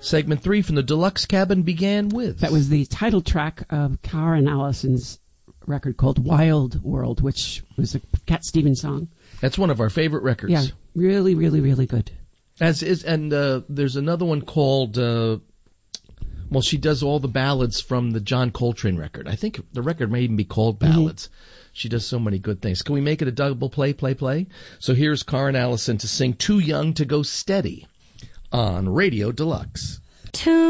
Segment 3 from the Deluxe Cabin began with... That was the title track of Karen Allison's record called Wild World, which was a Cat Stevens song. That's one of our favorite records. Yeah, really, really, really good. As is, and there's another one called... well, she does all the ballads from the John Coltrane record. I think the record may even be called Ballads. She does so many good things. Can we make it a double play? So here's Karen Allison to sing Too Young to Go Steady on Radio Deluxe. Too